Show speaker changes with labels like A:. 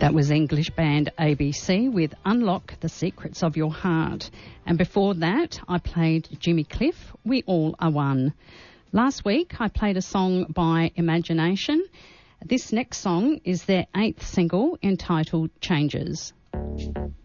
A: That was English band ABC with Unlock the Secrets of Your Heart. And before that, I played Jimmy Cliff, We All Are One. Last week, I played a song by Imagination. This next song is their 8th single entitled Changes.